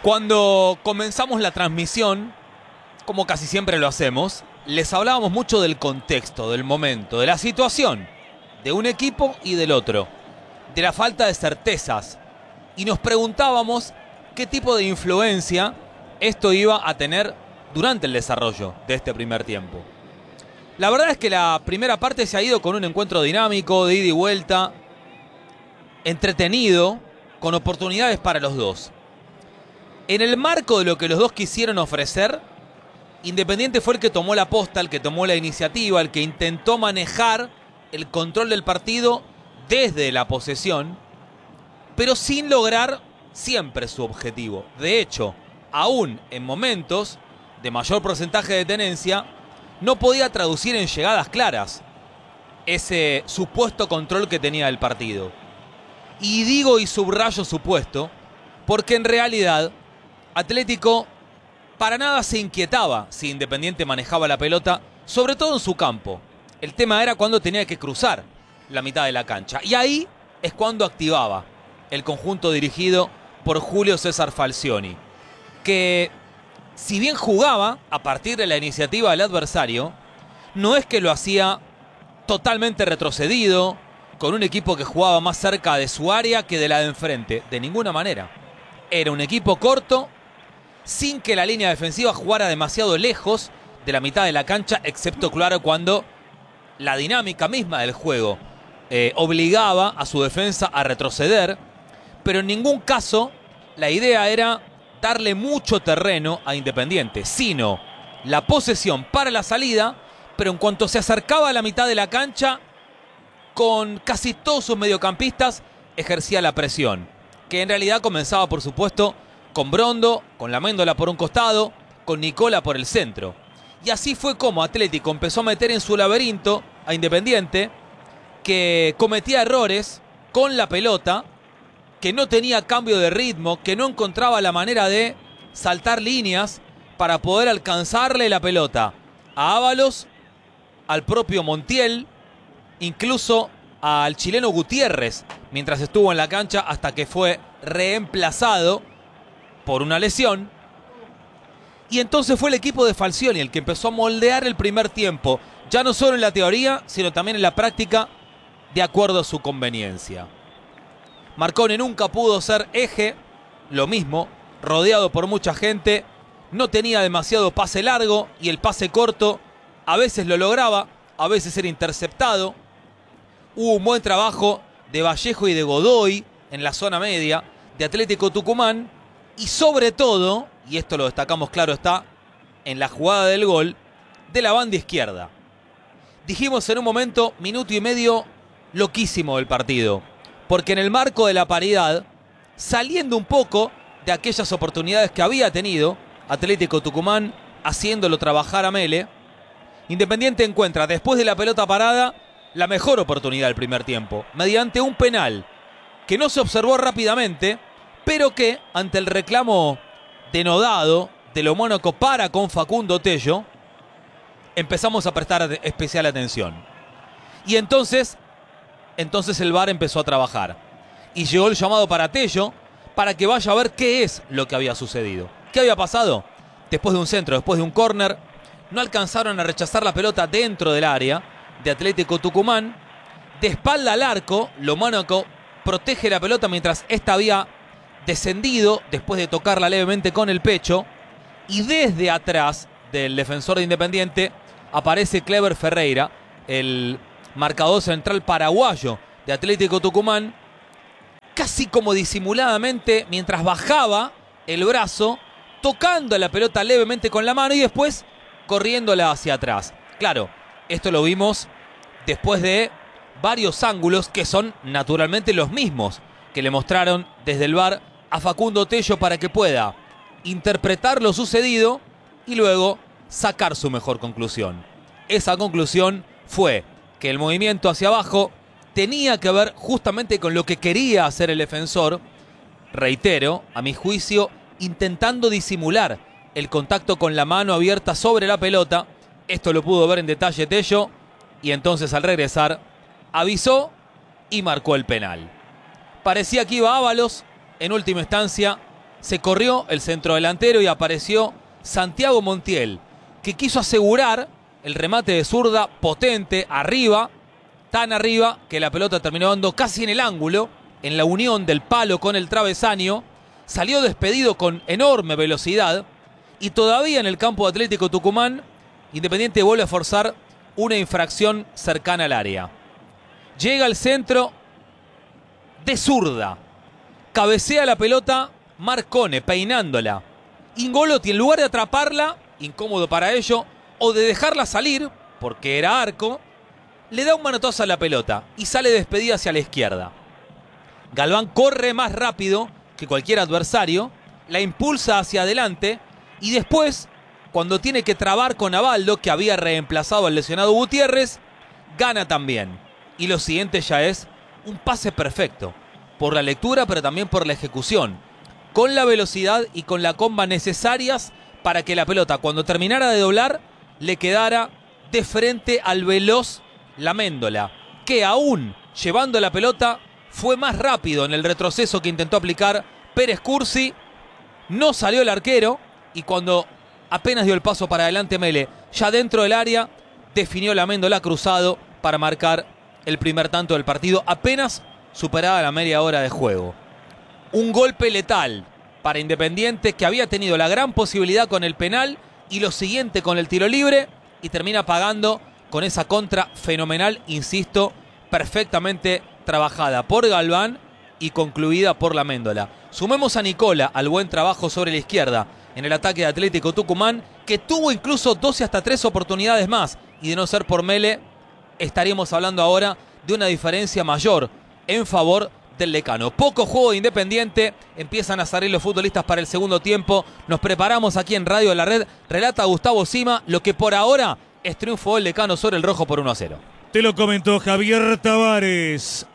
Cuando comenzamos la transmisión, como casi siempre lo hacemos, les hablábamos mucho del contexto, del momento, de la situación, de un equipo y del otro, de la falta de certezas. Y nos preguntábamos qué tipo de influencia esto iba a tener durante el desarrollo de este primer tiempo. La verdad es que la primera parte se ha ido con un encuentro dinámico, de ida y vuelta, entretenido, con oportunidades para los dos. En el marco de lo que los dos quisieron ofrecer, Independiente fue el que tomó la posta, el que tomó la iniciativa, el que intentó manejar el control del partido desde la posesión, pero sin lograr siempre su objetivo. De hecho, aún en momentos de mayor porcentaje de tenencia, no podía traducir en llegadas claras ese supuesto control que tenía el partido. Y digo y subrayo supuesto, porque en realidad Atlético para nada se inquietaba si Independiente manejaba la pelota, sobre todo en su campo. El tema era cuando tenía que cruzar la mitad de la cancha. Y ahí es cuando activaba el conjunto dirigido por Julio César Falcioni, que si bien jugaba a partir de la iniciativa del adversario, no es que lo hacía totalmente retrocedido, con un equipo que jugaba más cerca de su área que de la de enfrente. De ninguna manera. Era un equipo corto, sin que la línea defensiva jugara demasiado lejos de la mitad de la cancha, excepto claro cuando la dinámica misma del juego obligaba a su defensa a retroceder, pero en ningún caso la idea era darle mucho terreno a Independiente, sino la posesión para la salida, pero en cuanto se acercaba a la mitad de la cancha, con casi todos sus mediocampistas ejercía la presión, que en realidad comenzaba, por supuesto, con Brondo, con Laméndola por un costado, con Nicola por el centro. Y así fue como Atlético empezó a meter en su laberinto a Independiente, que cometía errores con la pelota, que no tenía cambio de ritmo, que no encontraba la manera de saltar líneas para poder alcanzarle la pelota a Ábalos, al propio Montiel, incluso al chileno Gutiérrez, mientras estuvo en la cancha hasta que fue reemplazado por una lesión. Y entonces fue el equipo de Falcioni el que empezó a moldear el primer tiempo, ya no solo en la teoría, sino también en la práctica, de acuerdo a su conveniencia. Marcone nunca pudo ser eje, lo mismo, rodeado por mucha gente, no tenía demasiado pase largo y el pase corto a veces lo lograba, a veces era interceptado. Hubo un buen trabajo de Vallejo y de Godoy en la zona media de Atlético Tucumán. Y sobre todo, y esto lo destacamos claro está, en la jugada del gol, de la banda izquierda. Dijimos en un momento, minuto y medio, loquísimo del partido. Porque en el marco de la paridad, saliendo un poco de aquellas oportunidades que había tenido Atlético Tucumán, haciéndolo trabajar a Mele, Independiente encuentra, después de la pelota parada, la mejor oportunidad del primer tiempo, mediante un penal que no se observó rápidamente, pero que, ante el reclamo denodado de lo Mónaco para con Facundo Tello, empezamos a prestar especial atención. Y entonces el VAR empezó a trabajar. Y llegó el llamado para Tello, para que vaya a ver qué es lo que había sucedido. ¿Qué había pasado? Después de un centro, después de un córner, no alcanzaron a rechazar la pelota dentro del área de Atlético Tucumán. De espalda al arco, lo Mónaco protege la pelota mientras esta había descendido después de tocarla levemente con el pecho, y desde atrás del defensor de Independiente aparece Clever Ferreira, el marcador central paraguayo de Atlético Tucumán, casi como disimuladamente mientras bajaba el brazo, tocando la pelota levemente con la mano y después corriéndola hacia atrás. Claro, esto lo vimos después de varios ángulos que son naturalmente los mismos que le mostraron desde el VAR a Facundo Tello para que pueda interpretar lo sucedido y luego sacar su mejor conclusión. Esa conclusión fue que el movimiento hacia abajo tenía que ver justamente con lo que quería hacer el defensor, reitero, a mi juicio, intentando disimular el contacto con la mano abierta sobre la pelota. Esto lo pudo ver en detalle Tello y entonces al regresar avisó y marcó el penal. Parecía que iba Ábalos, en última instancia se corrió el centrodelantero y apareció Santiago Montiel, que quiso asegurar el remate de zurda potente, arriba, tan arriba que la pelota terminó dando casi en el ángulo, en la unión del palo con el travesaño, salió despedido con enorme velocidad y todavía en el campo de Atlético Tucumán, Independiente vuelve a forzar una infracción cercana al área. Llega al centro de zurda, cabecea la pelota Marcone, peinándola. Ingolotti, en lugar de atraparla, incómodo para ello, o de dejarla salir, porque era arco, le da un manotazo a la pelota y sale despedida hacia la izquierda. Galván corre más rápido que cualquier adversario, la impulsa hacia adelante y después, cuando tiene que trabar con Abaldo, que había reemplazado al lesionado Gutiérrez, gana también. Y lo siguiente ya es un pase perfecto, por la lectura pero también por la ejecución, con la velocidad y con la comba necesarias para que la pelota, cuando terminara de doblar, le quedara de frente al veloz Laméndola, que aún llevando la pelota fue más rápido en el retroceso que intentó aplicar Pérez Cursi. No salió el arquero y cuando apenas dio el paso para adelante Mele, ya dentro del área, definió Laméndola cruzado para marcar el primer tanto del partido, apenas superada la media hora de juego. Un golpe letal para Independiente, que había tenido la gran posibilidad con el penal y lo siguiente con el tiro libre, y termina pagando con esa contra fenomenal, insisto, perfectamente trabajada por Galván y concluida por Laméndola. Sumemos a Nicola al buen trabajo sobre la izquierda en el ataque de Atlético Tucumán, que tuvo incluso 12 hasta 3 oportunidades más, y de no ser por Mele, estaríamos hablando ahora de una diferencia mayor en favor del decano. Poco juego de Independiente, empiezan a salir los futbolistas para el segundo tiempo. Nos preparamos aquí en Radio de la Red. Relata Gustavo Sima, lo que por ahora es triunfo del decano sobre el rojo por 1-0. Te lo comentó Javier Tavares.